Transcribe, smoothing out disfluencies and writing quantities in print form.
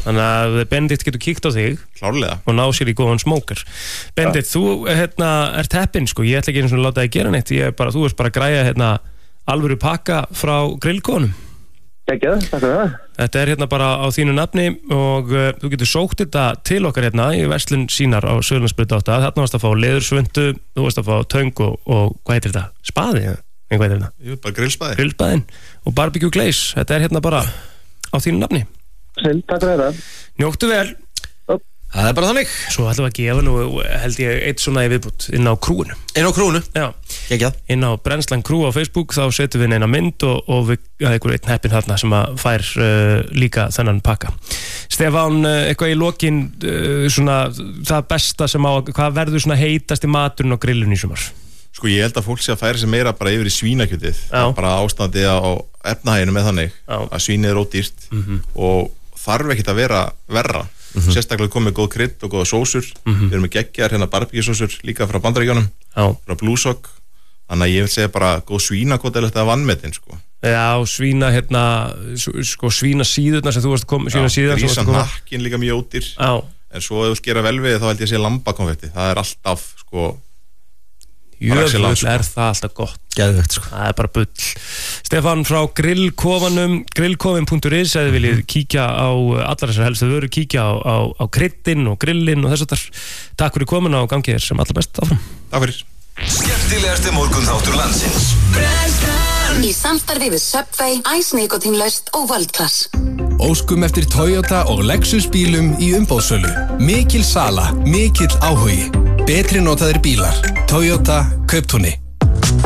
þannig að Benedikt getur kíkt á þig klárlega og ná sér í góðan smóker. Benedikt, þú ert heppinn sko, ég ætla ekki eins og láta þig gera neitt, þú ert bara að græja alvöru pakka frá grillkonum. Takk fyrir það. Þetta bara á þínu nafni og þú getur sótt þetta til okkar í verslun sínar á Suðurlandsbraut 8. Þarna varst að fá leðursvundu, þú varst að fá töng og hvað heitir þetta? Spaði? Hvað heitir þetta? Jú, bara grillspaði. Grillspaðin og barbecue glaze. Þetta er bara á þínu nafni. Takk fyrir það. Njóttu vel. Það er bara þannig. Svo ætlum við að gefa nú, held ég, eitt svona í viðbútt inn á krúinu. Inn á krúinu? Já. Geggjað. Inn á Brennslan Krú á Facebook, þá setjum við eina mynd og við einhver einn heppinn þarna sem að fær líka þennan pakka. Stefán, eitthvað í lokin, svona það besta sem á, hvað verður svona heitast í maturinn á grillinu í sumar? Sko, ég held að fólk sé að færa sig meira bara yfir í svínakjötið. Bara ástandi á efnahaginu með þannig að svínið er ódýrt og þarf ekkert að vera verra. Sérstaklega komið góð krydd og góða sósur. Við erum með geggjar barbecue-sósur líka frá Bandaríkjunum, frá Blue Sock. Þannig að ég vil segja bara góð svínakot er þetta vanmetin sko. Já, svínasíðurnar sem þú varst að koma, grísanakkin líka mjög ódýr. En svo ef þú skera vel við þá held ég að sé lambakonfetti. Það er alltaf sko jöfnvel er það alltaf gott. Geðvegt sko. Það er bara bull. Stefán frá grillkofanum, grillkofin.is eða viljið kíkja á allar þessar helstu vörur, kíkja á kryddin og grillin og þess að takk fyrir komin og gangið sem allra best áfram. Takk fyrir. Skemmtilegasti morgunþáttur landsins. Í samstarfi við Subway, Ice Nikotinlaust og Worldclass. Óskum eftir Toyota og Lexus bílum í umboðssölu. Mikil sala, mikill áhugi. Betri notaðir bílar. Toyota Kauptúni.